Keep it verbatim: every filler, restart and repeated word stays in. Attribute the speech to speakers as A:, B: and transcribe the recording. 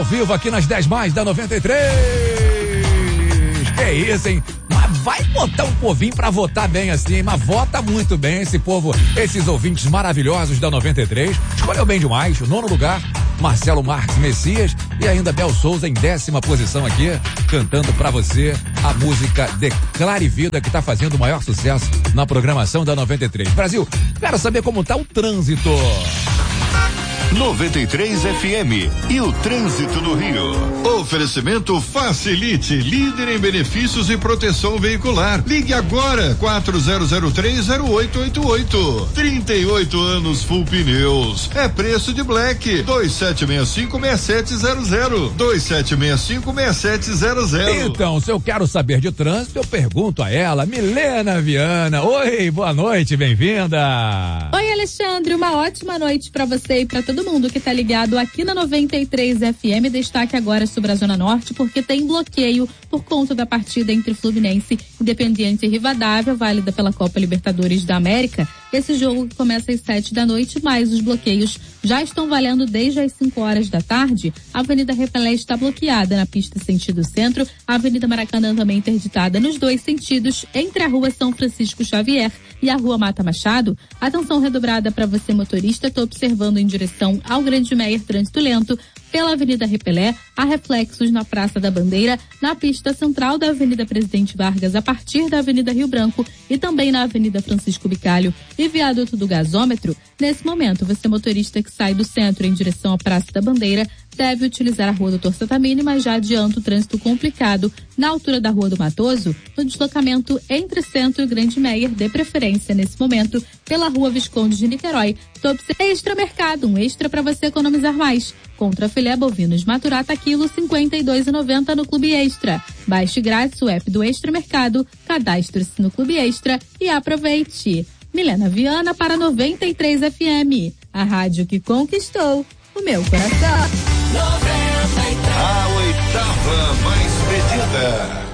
A: Ao vivo aqui nas dez mais da noventa e três. Que isso, hein? Mas vai botar um povinho pra votar bem assim, mas vota muito bem esse povo, esses ouvintes maravilhosos da noventa e três. Escolheu bem demais. O nono lugar, Marcelo Marques Messias, e ainda Bel Souza em décima posição aqui, cantando pra você a música Declare Vida, que tá fazendo o maior sucesso na programação da noventa e três. Brasil, quero saber como tá o trânsito.
B: noventa e três F M e o trânsito no Rio.
C: Oferecimento Facilite, líder em benefícios e proteção veicular. Ligue agora, quatro zero zero três zero oito oito oito. trinta e oito anos Full Pneus. É preço de Black. dois sete seis cinco seis sete zero zero. dois sete seis cinco seis sete zero zero.
A: Então, se eu quero saber de trânsito, eu pergunto a ela, Milena Viana. Oi, boa noite, bem-vinda.
D: Oi, Alexandre, uma ótima noite pra você e pra todo mundo que tá ligado aqui na noventa e três F M. Destaque agora sobre a Zona Norte, porque tem bloqueio por conta da partida entre Fluminense, Independiente e Rivadavia, válida pela Copa Libertadores da América. Esse jogo que começa às sete da noite, mas os bloqueios já estão valendo desde as cinco horas da tarde. A Avenida Repelé está bloqueada na pista sentido centro, a Avenida Maracanã também interditada nos dois sentidos, entre a Rua São Francisco Xavier e a Rua Mata Machado. Atenção redobrada para você motorista, estou observando em direção ao Grande Meier, trânsito lento pela Avenida Repelé, há reflexos na Praça da Bandeira, na pista central da Avenida Presidente Vargas, a partir da Avenida Rio Branco e também na Avenida Francisco Bicalho e Viaduto do Gasômetro. Nesse momento, você motorista que sai do centro em direção à Praça da Bandeira deve utilizar a Rua Doutor Satamini, mas já adianta o trânsito complicado na altura da Rua do Matoso, no deslocamento entre Centro e Grande Meier, de preferência nesse momento pela Rua Visconde de Niterói. Extra Mercado, um extra para você economizar mais. Contra filé bovinos maturata quilo cinquenta e dois reais e noventa centavos no Clube Extra. Baixe grátis o app do Extra Mercado, cadastre-se no Clube Extra e aproveite. Milena Viana para noventa e três F M, a rádio que conquistou o meu coração.
B: A oitava mais pedida.